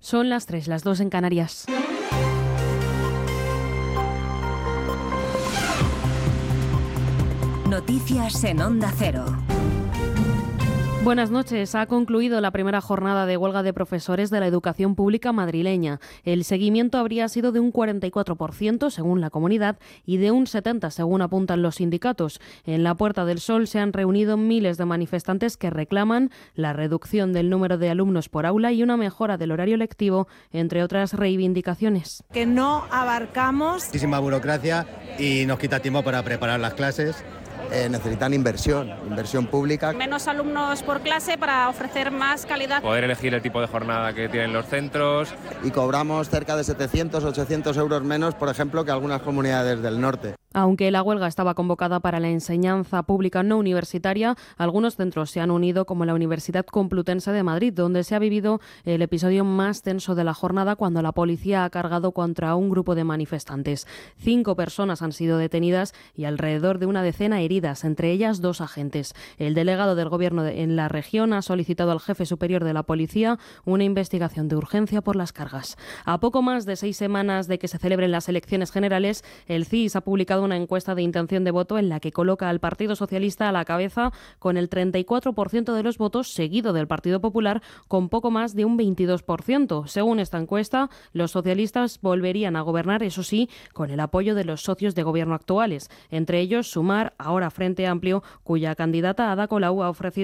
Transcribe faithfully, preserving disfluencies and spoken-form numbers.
Son las tres, las dos en Canarias. Noticias en Onda Cero. Buenas noches. Ha concluido la primera jornada de huelga de profesores de la educación pública madrileña. El seguimiento habría sido de un cuarenta y cuatro por ciento, según la comunidad, y de un setenta por ciento, según apuntan los sindicatos. En la Puerta del Sol se han reunido miles de manifestantes que reclaman la reducción del número de alumnos por aula y una mejora del horario lectivo, entre otras reivindicaciones. Que no abarcamos muchísima burocracia y nos quita tiempo para preparar las clases. Eh, necesitan inversión, inversión pública. Menos alumnos por clase para ofrecer más calidad. Poder elegir el tipo de jornada que tienen los centros. Y cobramos cerca de setecientos, ochocientos euros menos, por ejemplo, que algunas comunidades del norte. Aunque la huelga estaba convocada para la enseñanza pública no universitaria, algunos centros se han unido, como la Universidad Complutense de Madrid, donde se ha vivido el episodio más tenso de la jornada cuando la policía ha cargado contra un grupo de manifestantes. Cinco personas han sido detenidas y alrededor de una decena heridas, entre ellas dos agentes. El delegado del Gobierno en la región ha solicitado al jefe superior de la policía una investigación de urgencia por las cargas. A poco más de seis semanas de que se celebren las elecciones generales, el C I S ha publicado una encuesta de intención de voto en la que coloca al Partido Socialista a la cabeza con el treinta y cuatro por ciento de los votos, seguido del Partido Popular con poco más de un veintidós por ciento. Según esta encuesta, los socialistas volverían a gobernar, eso sí, con el apoyo de los socios de gobierno actuales, entre ellos Sumar, ahora Frente Amplio, cuya candidata Ada Colau ha ofrecido